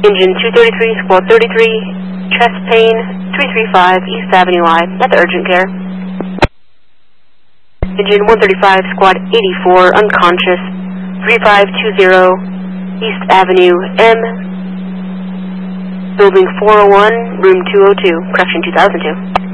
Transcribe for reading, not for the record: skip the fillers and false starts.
Engine 233, Squad 33, chest pain, 335 East Avenue I, at the urgent care. Engine 135, Squad 84, unconscious, 3520 East Avenue M, Building 401, Room 202, Correction 2002.